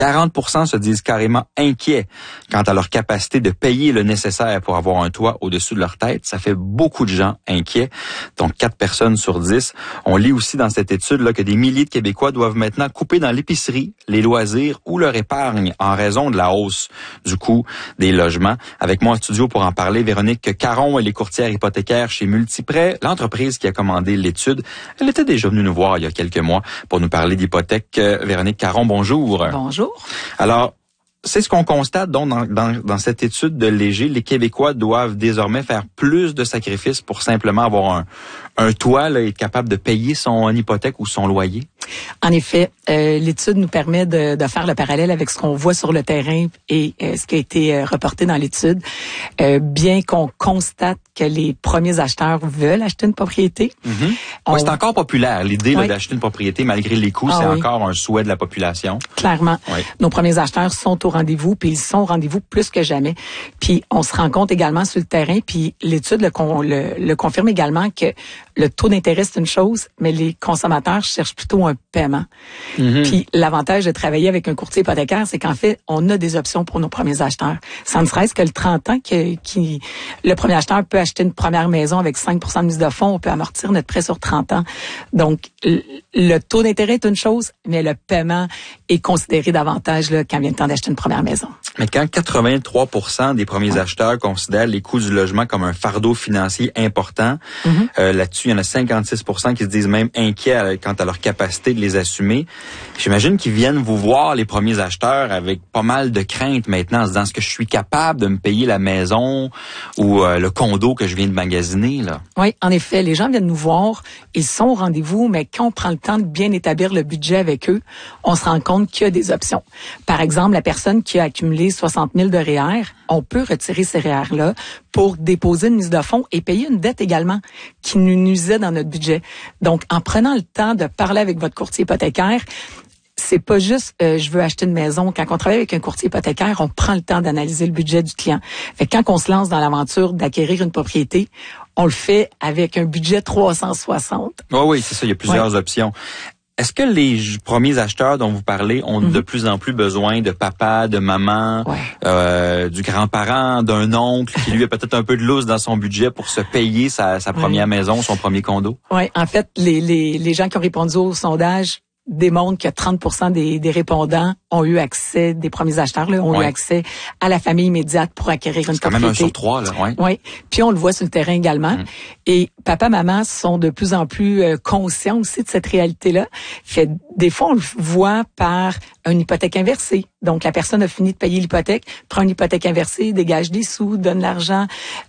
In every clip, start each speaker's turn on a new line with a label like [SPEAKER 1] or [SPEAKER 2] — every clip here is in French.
[SPEAKER 1] 40% se disent carrément inquiets quant à leur capacité de payer le nécessaire pour avoir un toit au-dessus de leur tête. Ça fait beaucoup de gens inquiets. Donc, 4 personnes sur 10. On lit aussi dans cette étude-là que des milliers de Québécois doivent maintenant couper dans l'épicerie, les loisirs ou leur épargne en raison de la hausse du coût des logements. Avec moi en studio pour en parler, Véronique Caron, elle est courtière hypothécaire chez Multiprêt, l'entreprise qui a commandé l'étude. Elle était déjà venue nous voir il y a quelques mois pour nous parler d'hypothèque. Véronique Caron, bonjour.
[SPEAKER 2] Bonjour.
[SPEAKER 1] Alors, c'est ce qu'on constate donc dans cette étude de Léger. Les Québécois doivent désormais faire plus de sacrifices pour simplement avoir un toit là, et être capable de payer son hypothèque ou son loyer.
[SPEAKER 2] En effet, l'étude nous permet de faire le parallèle avec ce qu'on voit sur le terrain et ce qui a été reporté dans l'étude. Bien qu'on constate que les premiers acheteurs veulent acheter une propriété.
[SPEAKER 1] Mm-hmm. C'est encore populaire, l'idée là, d'acheter une propriété malgré les coûts. C'est encore un souhait de la population.
[SPEAKER 2] Clairement. Oui. Nos premiers acheteurs sont au rendez-vous, puis ils sont au rendez-vous plus que jamais. Puis on se rend compte également sur le terrain, puis l'étude le confirme également que le taux d'intérêt, c'est une chose, mais les consommateurs cherchent plutôt un paiement. Mm-hmm. Puis l'avantage de travailler avec un courtier hypothécaire, c'est qu'en fait, on a des options pour nos premiers acheteurs. Ça ne serait-ce que le 30 ans le premier acheteur peut acheter une première maison avec 5% de mise de fonds, on peut amortir notre prêt sur 30 ans. Donc, le taux d'intérêt est une chose, mais le paiement est considéré davantage là, quand vient le temps d'acheter une première maison.
[SPEAKER 1] Mais quand 83% des premiers acheteurs considèrent les coûts du logement comme un fardeau financier important, là-dessus, il y en a 56% qui se disent même inquiets quant à leur capacité de les assumer. J'imagine qu'ils viennent vous voir, les premiers acheteurs, avec pas mal de craintes maintenant, en se disant, est-ce que je suis capable de me payer la maison ou le condo que je viens de magasiner, là?
[SPEAKER 2] Oui, en effet, les gens viennent nous voir, ils sont au rendez-vous, mais quand on prend le temps de bien établir le budget avec eux, on se rend compte qu'il y a des options. Par exemple, la personne qui a accumulé 60 000 de REER, on peut retirer ces REER-là pour déposer une mise de fonds et payer une dette également qui nous nuisait dans notre budget. Donc, en prenant le temps de parler avec votre courtier hypothécaire, c'est pas juste je veux acheter une maison. Quand on travaille avec un courtier hypothécaire, on prend le temps d'analyser le budget du client. Fait que quand on se lance dans l'aventure d'acquérir une propriété, on le fait avec un budget 360.
[SPEAKER 1] Oh oui, c'est ça, il y a plusieurs options. Est-ce que les premiers acheteurs dont vous parlez ont de plus en plus besoin de papa, de maman, du grand-parent, d'un oncle qui lui a peut-être un peu de lousse dans son budget pour se payer sa première maison, son premier condo?
[SPEAKER 2] Oui, en fait, les gens qui ont répondu au sondage démontrent que 30% des répondants ont eu accès, des premiers acheteurs là, ont eu accès à la famille immédiate pour acquérir une propriété.
[SPEAKER 1] C'est quand même 1 sur 3, là,
[SPEAKER 2] Oui. Puis on le voit sur le terrain également. Et papa, maman sont de plus en plus conscients aussi de cette réalité-là. Fait des fois, on le voit par une hypothèque inversée. Donc, la personne a fini de payer l'hypothèque, prend une hypothèque inversée, dégage des sous, donne l'argent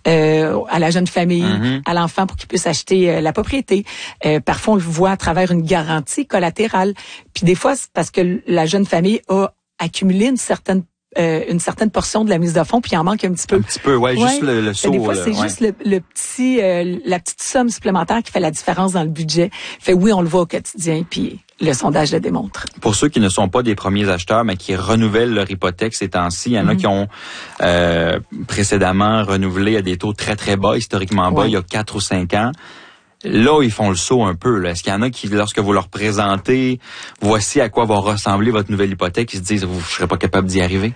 [SPEAKER 2] à la jeune famille, à l'enfant pour qu'il puisse acheter la propriété. Parfois, on le voit à travers une garantie collatérale. Puis des fois, c'est parce que la jeune famille a accumulé une certaine portion de la mise de fonds, puis il en manque un petit peu.
[SPEAKER 1] Un petit peu, juste le saut.
[SPEAKER 2] Des fois, c'est juste la petite somme supplémentaire qui fait la différence dans le budget. Fait oui, on le voit au quotidien, puis le sondage le démontre.
[SPEAKER 1] Pour ceux qui ne sont pas des premiers acheteurs, mais qui renouvellent leur hypothèque ces temps-ci, il y en a qui ont précédemment renouvelé à des taux très, très bas, historiquement bas, il y a 4 ou 5 ans. Là, ils font le saut un peu. Là. Est-ce qu'il y en a qui, lorsque vous leur présentez, voici à quoi va ressembler votre nouvelle hypothèque, ils se disent, vous ne serez pas capable d'y arriver?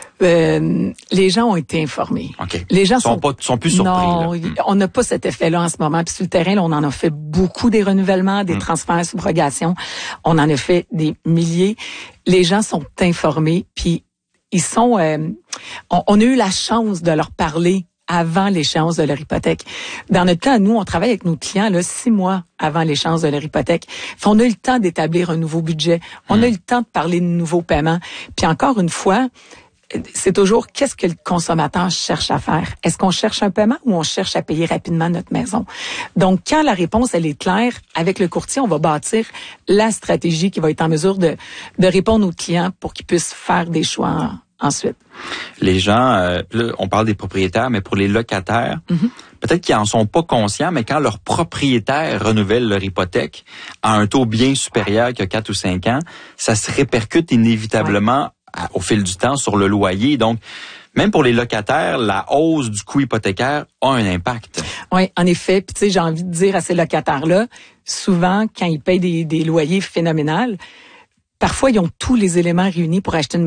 [SPEAKER 2] Les gens ont été informés.
[SPEAKER 1] Okay.
[SPEAKER 2] Les gens
[SPEAKER 1] sont plus surpris.
[SPEAKER 2] Non, on n'a pas cet effet-là en ce moment. Puis sur le terrain, là, on en a fait beaucoup des renouvellements, des transferts, subrogations. On en a fait des milliers. Les gens sont informés, puis ils sont. On a eu la chance de leur parler avant l'échéance de leur hypothèque. Dans notre cas, nous, on travaille avec nos clients là 6 mois avant l'échéance de leur hypothèque. On a eu le temps d'établir un nouveau budget. On a eu le temps de parler de nouveaux paiements. Puis encore une fois, c'est toujours qu'est-ce que le consommateur cherche à faire. Est-ce qu'on cherche un paiement ou on cherche à payer rapidement notre maison? Donc, quand la réponse, elle est claire, avec le courtier, on va bâtir la stratégie qui va être en mesure de répondre aux clients pour qu'ils puissent faire des choix ensuite.
[SPEAKER 1] Les gens, là, on parle des propriétaires, mais pour les locataires, peut-être qu'ils en sont pas conscients, mais quand leur propriétaire renouvelle leur hypothèque à un taux bien supérieur qu'il y a 4 ou 5 ans, ça se répercute inévitablement au fil du temps sur le loyer. Donc, même pour les locataires, la hausse du coût hypothécaire a un impact.
[SPEAKER 2] Oui, en effet. Puis tu sais, j'ai envie de dire à ces locataires-là, souvent, quand ils payent des loyers phénoménaux, parfois, ils ont tous les éléments réunis pour acheter une